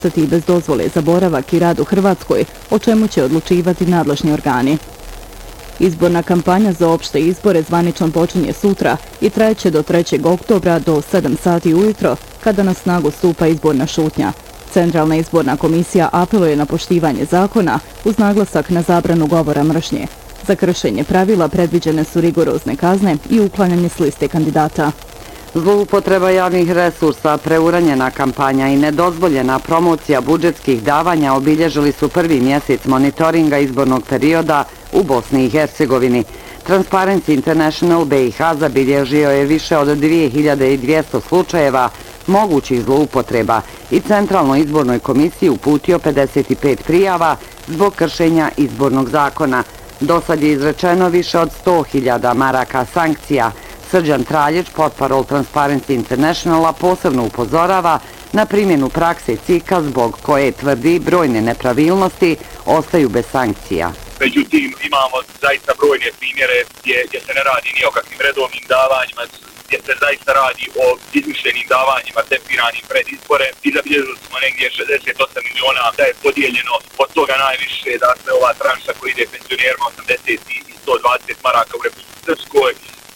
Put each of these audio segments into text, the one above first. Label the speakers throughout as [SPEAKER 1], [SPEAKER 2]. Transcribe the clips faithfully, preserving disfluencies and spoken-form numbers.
[SPEAKER 1] i bez dozvole za boravak i rad u Hrvatskoj, o čemu će odlučivati nadležni organi. Izborna kampanja za opšte izbore zvanično počinje sutra i trajeće do trećeg oktobra do sedam sati ujutro, kada na snagu stupa izborna šutnja. Centralna izborna komisija apeluje na poštivanje zakona uz naglasak na zabranu govora mržnje. Za kršenje pravila predviđene su rigorozne kazne i uklanjanje s liste kandidata.
[SPEAKER 2] Zloupotreba javnih resursa, preuranjena kampanja i nedozvoljena promocija budžetskih davanja obilježili su prvi mjesec monitoringa izbornog perioda u Bosni i Hercegovini. Transparency International B i H zabilježio je više od dvije hiljade dvjesto slučajeva mogućih zloupotreba i Centralnoj izbornoj komisiji uputio pedeset pet prijava zbog kršenja izbornog zakona. Dosad je izrečeno više od sto hiljada maraka sankcija. Srđan Traljić, portparol Transparency Internationala, posebno upozorava na primjenu prakse C I K-a zbog koje tvrdi brojne nepravilnosti ostaju bez sankcija.
[SPEAKER 3] Međutim, imamo zaista brojne primjere gdje, gdje se ne radi ni o kakvim redovnim davanjima, gdje se zaista radi o izmišljenim davanjima tempiranim pred izbore i zabilježili smo negdje šezdeset osam miliona da je podijeljeno od toga najviše, dakle ova tranša koja ide penzionerima osamdeset i sto dvadeset maraka u Republici Srpskoj.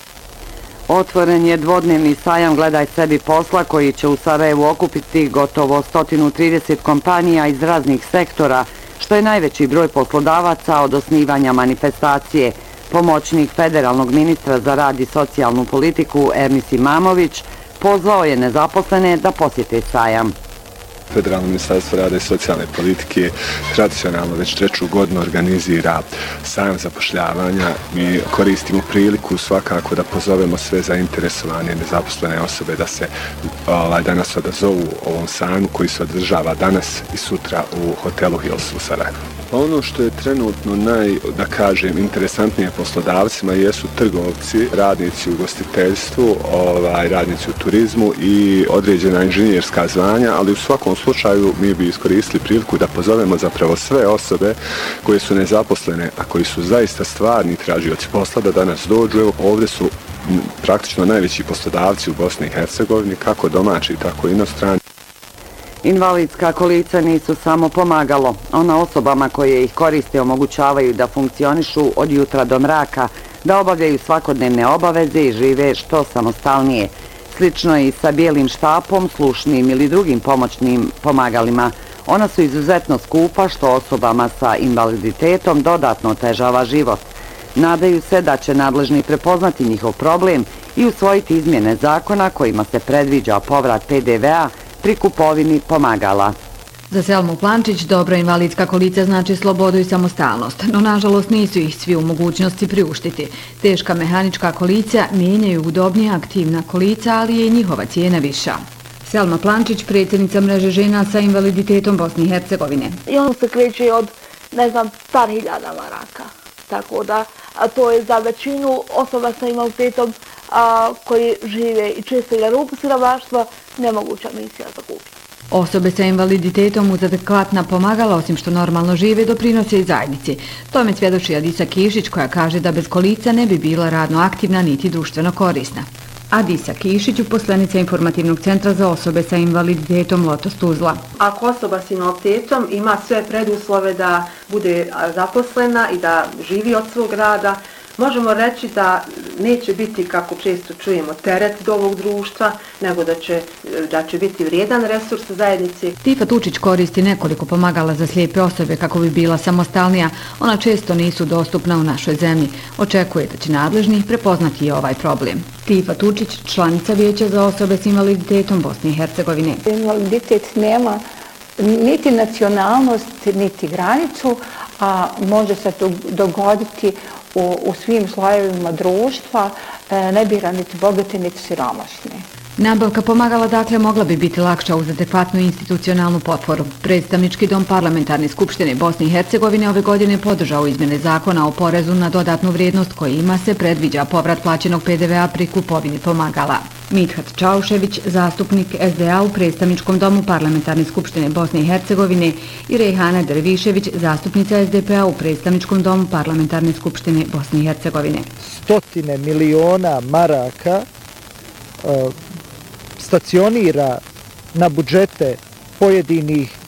[SPEAKER 2] Otvoren je dvodnevni sajam Gledaj sebi posla koji će u Sarajevu okupiti gotovo sto trideset kompanija iz raznih sektora, što je najveći broj poslodavaca od osnivanja manifestacije. Pomoćnik federalnog ministra za rad i socijalnu politiku Ernis Imamović pozvao je nezaposlene da posjete sajam.
[SPEAKER 4] Federalno ministarstvo rada i socijalne politike tradicionalno već treću godinu organizira sajam zapošljavanja. Mi koristimo priliku svakako da pozovemo sve zainteresovane nezaposlene osobe da se ovaj, danas odazovu ovom sajmu koji se održava danas i sutra u hotelu Hills u Sarajevu. Ono što je trenutno naj, da kažem, interesantnije poslodavcima jesu trgovci, radnici u ugostiteljstvu, ovaj, radnici u turizmu i određena inženjerska zvanja, ali u svakom slučaju mi bi iskoristili priliku da pozovemo zapravo sve osobe koje su nezaposlene, a koji su zaista stvarni tražioci posla da danas dođu. Evo, ovdje su praktično najveći poslodavci u Bosni i Hercegovini, kako domaći, tako i inostrani.
[SPEAKER 2] Invalidska kolica nisu samo pomagalo. Ona osobama koje ih koriste omogućavaju da funkcionišu od jutra do mraka, da obavljaju svakodnevne obaveze i žive što samostalnije. Slično je i sa bijelim štapom, slušnim ili drugim pomoćnim pomagalima. Ona su izuzetno skupa, što osobama sa invaliditetom dodatno otežava život. Nadaju se da će nadležni prepoznati njihov problem i usvojiti izmjene zakona kojima se predviđa povrat P D V-a pri kupovini pomagala.
[SPEAKER 5] Za Selmu Plančić dobra invalidska kolica znači slobodu i samostalnost, no nažalost nisu ih svi u mogućnosti priuštiti. Teška mehanička kolica mijenjaju udobnija aktivna kolica, ali je i njihova cijena viša. Selma Plančić, predsjednica mreže žena sa invaliditetom Bosne i Hercegovine.
[SPEAKER 6] I ono se kreće od, ne znam, par hiljada maraka. Tako da, a to je za većinu osoba sa invaliditetom a, koji žive i često i na rubu siromaštva nemoguća misija za kupiti.
[SPEAKER 5] Osobe sa invaliditetom uz adekvatna pomagala, osim što normalno žive, doprinose i zajednici. Tome svjedoči Adisa Kišić, koja kaže da bez kolica ne bi bila radno aktivna niti društveno korisna. Adisa Kišić, uposlenica Informativnog centra za osobe sa invaliditetom Lotos Tuzla.
[SPEAKER 7] Ako osoba s invaliditetom ima sve preduslove da bude zaposlena i da živi od svog rada, možemo reći da neće biti, kako često čujemo, teret do ovog društva, nego da će, da će biti vrijedan resurs zajednice.
[SPEAKER 5] Tifa Tučić koristi nekoliko pomagala za slijepe osobe kako bi bila samostalnija. Ona često nisu dostupna u našoj zemlji. Očekuje da će nadležni prepoznati i ovaj problem. Tifa Tučić, članica Vijeća za osobe s invaliditetom Bosne i Hercegovine.
[SPEAKER 8] Invaliditet nema niti nacionalnost, niti granicu, a može se to dogoditi u, u svim slojevima društva, ne bira niti bogati, niti siromašni.
[SPEAKER 5] Nabavka pomagala dakle mogla bi biti lakša uz adekvatnu institucionalnu potporu. Predstavnički dom Parlamentarne skupštine Bosne i Hercegovine ove godine podržao izmjene zakona o porezu na dodatnu vrijednost kojima se predviđa povrat plaćenog P D V-a pri kupovini pomagala. Mithat Čaušević, zastupnik S D A u Predstavničkom domu Parlamentarne skupštine Bosne i Hercegovine, i Rejhana Dervišević, zastupnica S D P-a u Predstavničkom domu Parlamentarne skupštine Bosne i Hercegovine.
[SPEAKER 9] Stotine miliona maraka uh, stacionira na budžete pojedinih